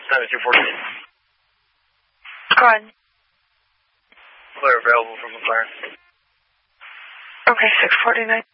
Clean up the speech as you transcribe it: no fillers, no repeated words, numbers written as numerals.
7214. Go ahead. Clear available from McLaren. Okay, 649.